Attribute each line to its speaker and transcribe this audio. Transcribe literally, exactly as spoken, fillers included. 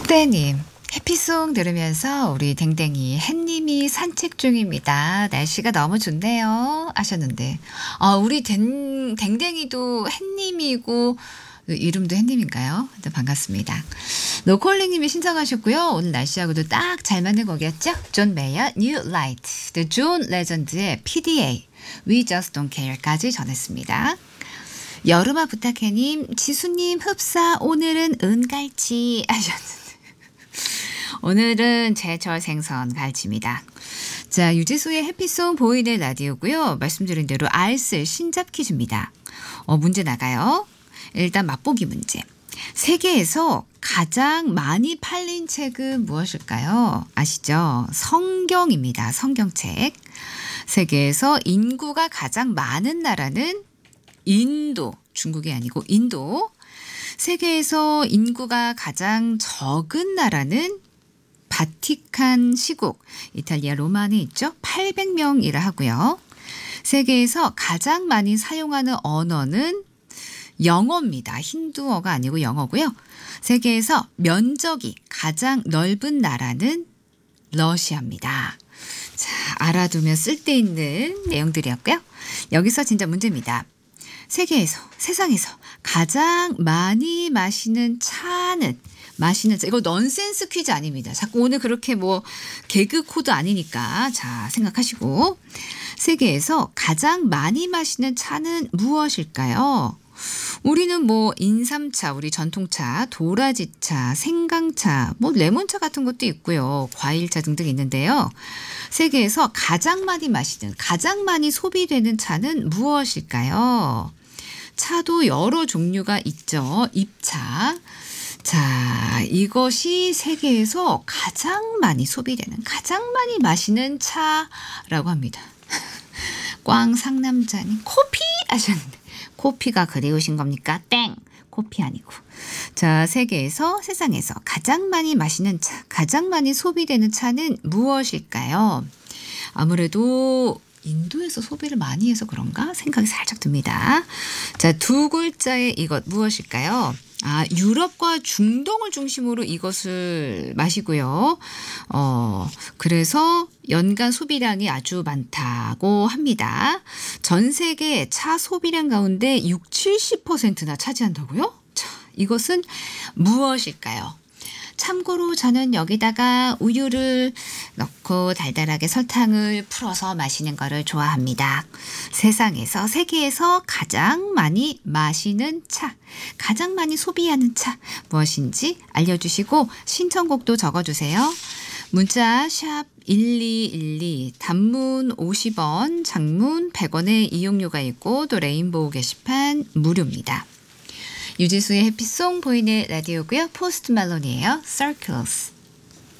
Speaker 1: 떼님, 해피송 들으면서 우리 댕댕이 햇님이 산책 중입니다. 날씨가 너무 좋네요. 하셨는데, 아, 우리 댕, 댕댕이도 햇님이고, 이름도 햇님인가요? 네, 반갑습니다. 노콜링님이 신청하셨고요. 오늘 날씨하고도 딱 잘 맞는 곡이었죠? 존 메이어, New Light, The John Legend의 피디에이, We Just Don't Care까지 전했습니다. 여름아 부탁해님, 지수님 흡사 오늘은 은갈치 하셨는데 오늘은 제철 생선 갈치입니다. 자, 유지수의 해피송 보이는 라디오고요. 말씀드린 대로 알쓸 신잡 퀴즈입니다. 어, 문제 나가요. 일단 맛보기 문제. 세계에서 가장 많이 팔린 책은 무엇일까요? 아시죠? 성경입니다. 성경책. 세계에서 인구가 가장 많은 나라는 인도, 중국이 아니고 인도. 세계에서 인구가 가장 적은 나라는 바티칸 시국, 이탈리아 로마에 있죠. 팔백 명이라 하고요. 세계에서 가장 많이 사용하는 언어는 영어입니다. 힌두어가 아니고 영어고요. 세계에서 면적이 가장 넓은 나라는 러시아입니다. 자, 알아두면 쓸데있는 내용들이었고요. 여기서 진짜 문제입니다. 세계에서, 세상에서 가장 많이 마시는 차는, 마시는 차, 이거 넌센스 퀴즈 아닙니다. 자꾸 오늘 그렇게 뭐 개그 코드 아니니까. 자, 생각하시고. 세계에서 가장 많이 마시는 차는 무엇일까요? 우리는 뭐 인삼차, 우리 전통차, 도라지차, 생강차, 뭐 레몬차 같은 것도 있고요. 과일차 등등 있는데요. 세계에서 가장 많이 마시는, 가장 많이 소비되는 차는 무엇일까요? 차도 여러 종류가 있죠. 잎차. 자, 이것이 세계에서 가장 많이 소비되는, 가장 많이 마시는 차라고 합니다. 꽝 상남자님, 코피 하셨는데. 코피가 그리우신 겁니까? 땡! 코피 아니고. 자, 세계에서, 세상에서 가장 많이 마시는 차, 가장 많이 소비되는 차는 무엇일까요? 아무래도 인도에서 소비를 많이 해서 그런가? 생각이 살짝 듭니다. 자, 두 글자의 이것 무엇일까요? 아, 유럽과 중동을 중심으로 이것을 마시고요. 어, 그래서 연간 소비량이 아주 많다고 합니다. 전 세계 차 소비량 가운데 육십, 칠십 퍼센트나 차지한다고요? 자, 이것은 무엇일까요? 참고로 저는 여기다가 우유를 넣고 달달하게 설탕을 풀어서 마시는 거를 좋아합니다. 세상에서, 세계에서 가장 많이 마시는 차, 가장 많이 소비하는 차 무엇인지 알려주시고 신청곡도 적어주세요. 문자 샵 일이일이, 단문 오십 원, 장문 백 원의 이용료가 있고 또 레인보우 게시판 무료입니다. 유지수의 해피송 보이는 라디오고요. 포스트 말론이에요. Circles.